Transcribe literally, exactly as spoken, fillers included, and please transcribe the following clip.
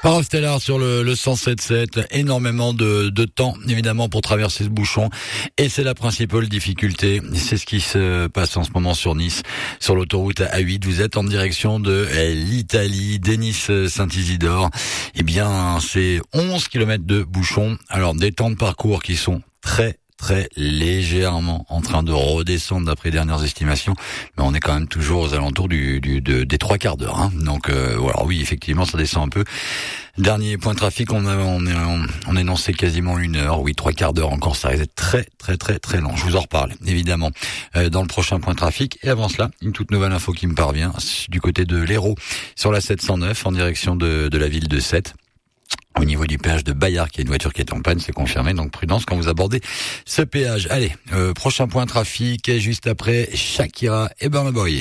Stellar sur le, le cent sept sept, énormément de, de temps évidemment pour traverser ce bouchon et c'est la principale difficulté. C'est ce qui se passe en ce moment sur Nice, sur l'autoroute A huit. Vous êtes en direction de l'Italie, d'Ennis-Saint-Isidore. Eh bien, c'est onze kilomètres de bouchon. Alors, des temps de parcours qui sont très très légèrement en train de redescendre d'après les dernières estimations, mais on est quand même toujours aux alentours du, du de, des trois quarts d'heure. Hein. Donc euh, voilà, oui, effectivement, ça descend un peu. Dernier point de trafic, on a on est on a énoncé quasiment une heure, oui, trois quarts d'heure encore. Ça risque d'être très très très très long. Je vous en reparle évidemment euh, dans le prochain point de trafic. Et avant cela, une toute nouvelle info qui me parvient du côté de l'Hérault sur la sept cent neuf en direction de de la ville de Sète. Au niveau du péage de Bayard, qui est une voiture qui est en panne, c'est confirmé, donc prudence quand vous abordez ce péage. Allez, euh, prochain point trafic, juste après Shakira et Burna Boy.